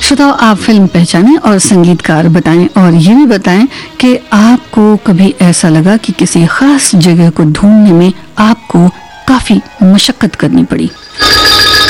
श्रोताओं, आप फिल्म पहचानें और संगीतकार बताएं, और ये भी बताएं कि आपको कभी ऐसा लगा कि किसी खास जगह को ढूंढने में आपको काफी मशक्कत करनी पड़ी।